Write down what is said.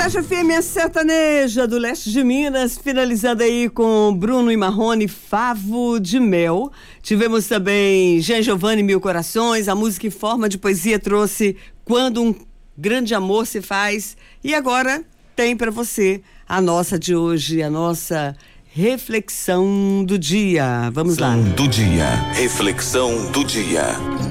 Tarde FM sertaneja do leste de Minas, finalizando aí com Bruno e Marrone, Favo de Mel. Tivemos também Jean Giovanni, Mil Corações. A música em forma de poesia trouxe Quando um Grande Amor se Faz. E agora tem para você a nossa de hoje, a nossa reflexão do dia. Vamos lá. Do dia, reflexão do dia.